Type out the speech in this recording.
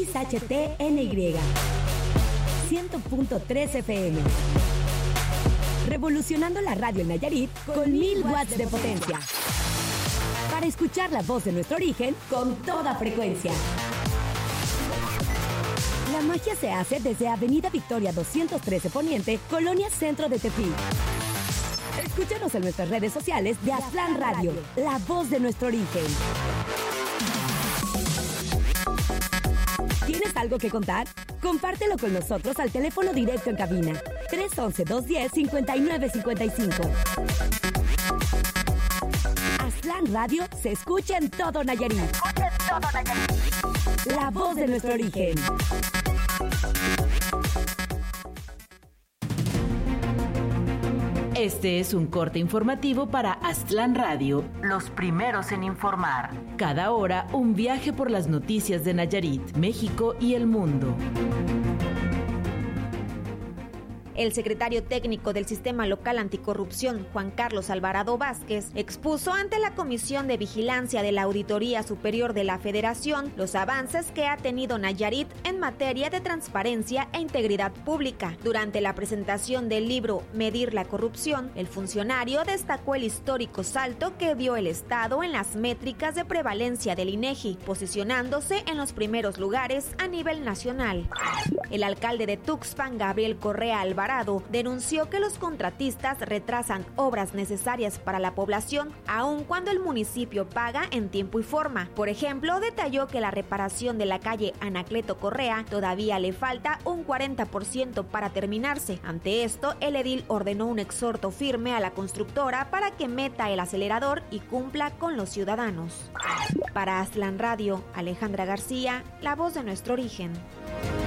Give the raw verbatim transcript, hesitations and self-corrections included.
X H T N Y cien punto tres F M. Revolucionando la radio en Nayarit con mil watts de potencia. Para escuchar la voz de nuestro origen con toda frecuencia. La magia se hace desde Avenida Victoria doscientos trece Poniente, Colonia Centro de Tepic. Escúchanos en nuestras redes sociales de Aztlán Radio, la voz de nuestro origen. ¿Tienes algo que contar? Compártelo con nosotros al teléfono directo en cabina tres once, dos diez, cincuenta y nueve cincuenta y cinco. Aztlán Radio se escucha en todo Nayarit. Se escucha en todo Nayarit. La voz de nuestro origen. Este es un corte informativo para Aztlán Radio, los primeros en informar. Cada hora, un viaje por las noticias de Nayarit, México y el mundo. El secretario técnico del Sistema Local Anticorrupción, Juan Carlos Alvarado Vázquez, expuso ante la Comisión de Vigilancia de la Auditoría Superior de la Federación los avances que ha tenido Nayarit en materia de transparencia e integridad pública. Durante la presentación del libro Medir la Corrupción, el funcionario destacó el histórico salto que dio el Estado en las métricas de prevalencia del INEGI, posicionándose en los primeros lugares a nivel nacional. El alcalde de Tuxpan, Gabriel Correa Alvarado, denunció que los contratistas retrasan obras necesarias para la población, aun cuando el municipio paga en tiempo y forma. Por ejemplo, detalló que la reparación de la calle Anacleto Correa todavía le falta un cuarenta por ciento para terminarse. Ante esto, el edil ordenó un exhorto firme a la constructora para que meta el acelerador y cumpla con los ciudadanos. Para Aztlán Radio, Alejandra García, la voz de nuestro origen.